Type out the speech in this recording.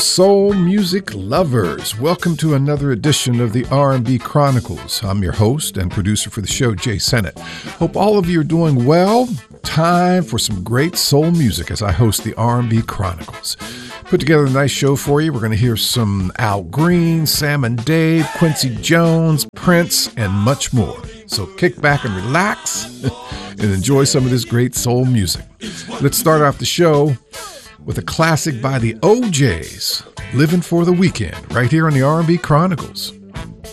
soul music lovers. Welcome to another edition of the R&B Chronicles. I'm your host and producer for the show, Jay Sennett. Hope all of you are doing well. Time for some great soul music as I host the R&B Chronicles. Put together a nice show for you. We're going to hear some Al Green, Sam and Dave, Quincy Jones, Prince, and much more. So kick back and relax and enjoy some of this great soul music. Let's start off the show with a classic by the OJs, Living for the Weekend, right here on the R&B Chronicles.